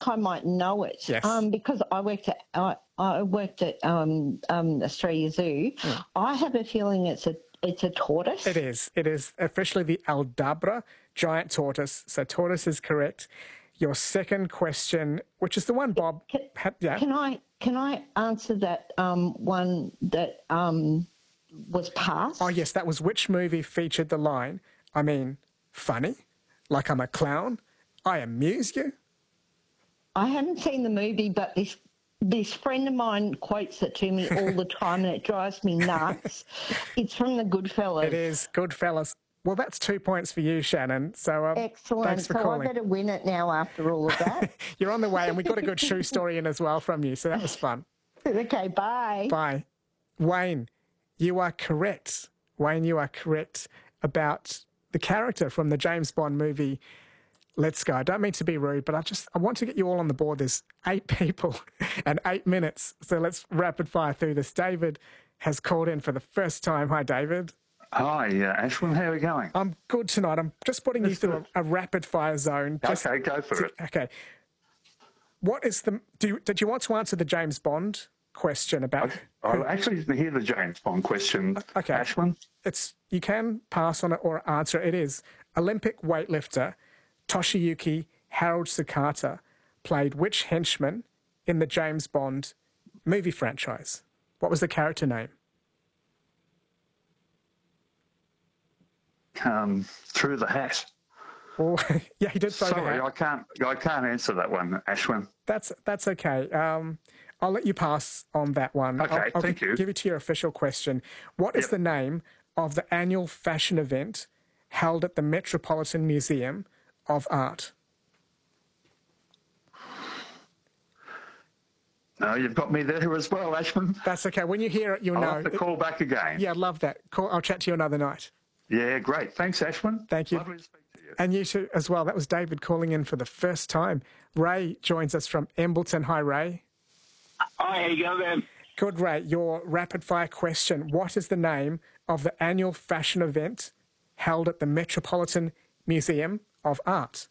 think I might know it. Yes. Because I worked at Australia Zoo. I have a feeling it's a tortoise. It is. It is officially the Aldabra giant tortoise. So tortoise is correct. Your second question, which is the one Bob had. Yeah. Can I answer that one that was passed? Oh, yes, that was which movie featured the line, I mean, funny, like I'm a clown, I amuse you? I haven't seen the movie, but this friend of mine quotes it to me all the time and it drives me nuts. It's from the Goodfellas. It is, Goodfellas. Well, that's 2 points for you, Shannon. So excellent. Thanks for calling. I better win it now after all of that. You're on the way, and we got a good shoe story in as well from you, so that was fun. Okay, bye. Bye. Wayne, you are correct. Wayne, you are correct about the character from the James Bond movie Let's Go. I don't mean to be rude, but I want to get you all on the board. There's 8 people and 8 minutes, so let's rapid fire through this. David has called in for the first time. Hi, David. Hi, Ashwin. How are we going? I'm good tonight. I'm just putting you through a rapid-fire zone. Okay, go for it. Okay. What is did you want to answer the James Bond question about... I actually didn't hear the James Bond question, okay. Ashwin. You can pass on it or answer it. It is Olympic weightlifter Toshiyuki Harold Sakata played which henchman in the James Bond movie franchise? What was the character name? Through the hat. Oh, yeah, he did throw the hat. Sorry, I can't answer that one, Ashwin. That's okay. I'll let you pass on that one. Okay, I'll thank you. Give it to your official question. What is the name of the annual fashion event held at the Metropolitan Museum of Art? No, you've got me there as well, Ashwin. That's okay. When you hear it, you'll know. I'll have to call back again. Yeah, love that. I'll chat to you another night. Yeah, great. Thanks, Ashwin. Thank you. Lovely to speak to you. And you too as well. That was David calling in for the first time. Ray joins us from Embleton. Hi, Ray. Hi, how you going? Good, Ray. Your rapid-fire question. What is the name of the annual fashion event held at the Metropolitan Museum of Art?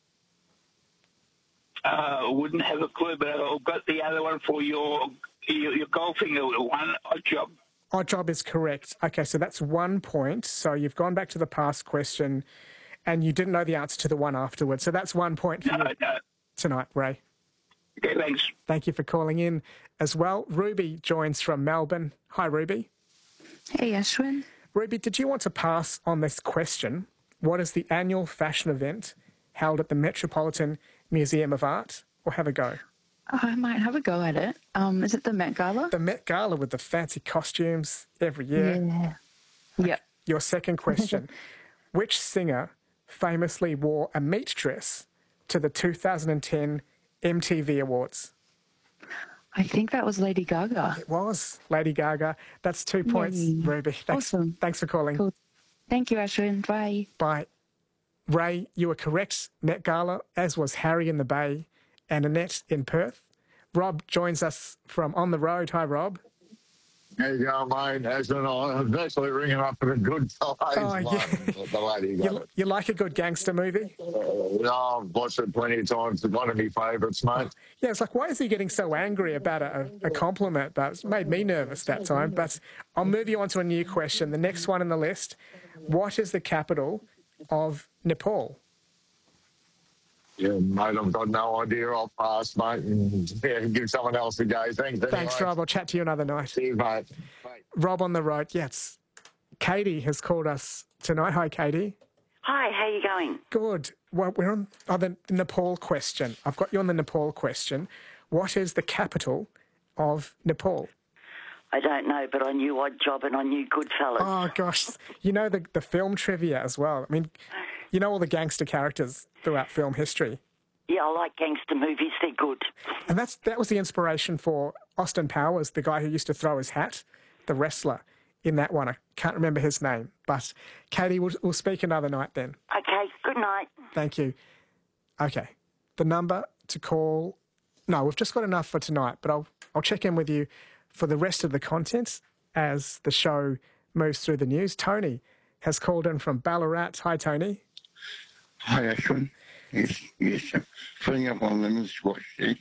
Wouldn't have a clue, but I've got the other one for your golfing one, Odd Job. Odd Job is correct. Okay, so that's 1 point. So you've gone back to the past question and you didn't know the answer to the one afterwards. So that's 1 point for you tonight, Ray. Okay, thanks. Thank you for calling in as well. Ruby joins from Melbourne. Hi, Ruby. Hey, Ashwin. Ruby, did you want to pass on this question? What is the annual fashion event held at the Metropolitan Museum of Art? Or have a go? I might have a go at it. Is it the Met Gala? The Met Gala with the fancy costumes every year. Yeah. Yep. Your second question. Which singer famously wore a meat dress to the 2010 MTV Awards? I think that was Lady Gaga. It was Lady Gaga. That's 2 points, Ruby. Thanks, awesome. Thanks for calling. Cool. Thank you, Ashwin. Bye. Bye. Ray, you were correct. Met Gala, as was Harry in the Bay and Annette in Perth. Rob joins us from On the Road. Hi, Rob. How you going, mate? I was actually ringing up for a good size the Lady Gaga. You like a good gangster movie? I've watched it plenty of times. It's one of my favourites, mate. Yeah, it's like, why is he getting so angry about a compliment? But it made me nervous that time. But I'll move you on to a new question. The next one on the list. What is the capital of Nepal? Yeah, mate, I've got no idea. I'll pass, mate, and give someone else a go. Thanks, anyway. Thanks, Rob. I'll chat to you another night. See you, mate. Bye. Rob on the road. Yes. Katie has called us tonight. Hi, Katie. Hi, how are you going? Good. Well, we're on the Nepal question. I've got you on the Nepal question. What is the capital of Nepal? I don't know, but I knew Odd Job and I knew Goodfellas. Oh, gosh. You know the film trivia as well. I mean, you know all the gangster characters throughout film history. Yeah, I like gangster movies. They're good. And that was the inspiration for Austin Powers, the guy who used to throw his hat, the wrestler in that one. I can't remember his name. But, Katie, we'll speak another night then. Okay, good night. Thank you. Okay. The number to call... No, we've just got enough for tonight, but I'll check in with you for the rest of the content as the show moves through the news. Tony has called in from Ballarat. Hi, Tony. Hi, Ashwin. Yes. Filling up on lemon squash tea.